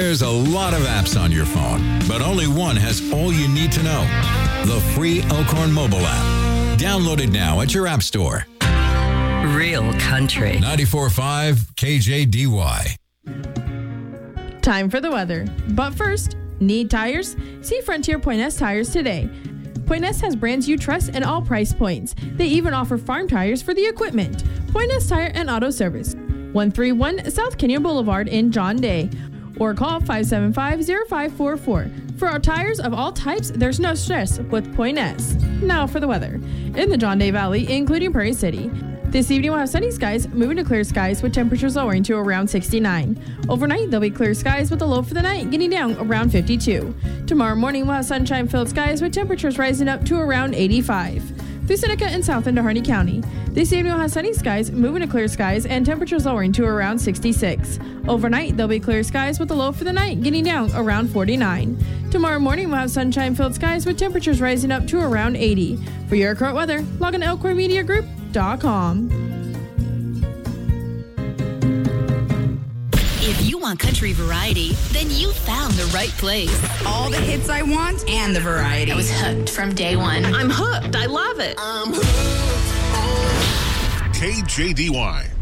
There's a lot of apps on your phone, but only one has all you need to know. The free Elkhorn mobile app. Download it now at your app store. Real country. 94.5 KJDY. Time for the weather. But first, need tires? See Frontier Pointez Tires today. Pointez has brands you trust and all price points. They even offer farm tires for the equipment. Pointez Tire and Auto Service. 131 South Kenyon Boulevard in John Day. Or call 575-0544. For our tires of all types, there's no stress with Pointez. Now for the weather. In the John Day Valley, including Prairie City. This evening we'll have sunny skies, moving to clear skies with temperatures lowering to around 69. Overnight, there'll be clear skies with a low for the night getting down around 52. Tomorrow morning, we'll have sunshine-filled skies with temperatures rising up to around 85. Through Seneca and south into Harney County. This evening we'll have sunny skies, moving to clear skies, and temperatures lowering to around 66. Overnight, there'll be clear skies with a low for the night getting down around 49. Tomorrow morning, we'll have sunshine-filled skies with temperatures rising up to around 80. For your current weather, log on to ElkhornMediaGroup.com. If you want country variety, then you found the right place. All the hits I want and the variety. I was hooked from day one. I'm hooked. I love it. I'm hooked on KJDY.